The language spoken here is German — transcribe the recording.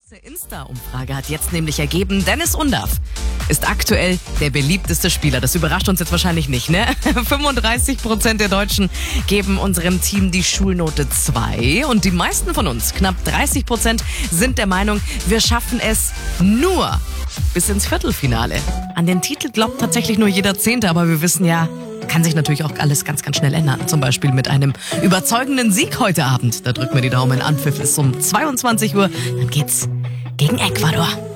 Die Insta-Umfrage hat jetzt nämlich ergeben, Dennis Undaff ist aktuell der beliebteste Spieler. Das überrascht uns jetzt wahrscheinlich nicht, ne? 35% der Deutschen geben unserem Team die Schulnote 2 und die meisten von uns, knapp 30%, sind der Meinung, wir schaffen es nur bis ins Viertelfinale. An den Titel glaubt tatsächlich nur jeder Zehnte, aber wir wissen ja, kann sich natürlich auch alles ganz, ganz schnell ändern. Zum Beispiel mit einem überzeugenden Sieg heute Abend. Da drücken wir die Daumen. Anpfiff ist um 22 Uhr. Dann geht's gegen Ecuador.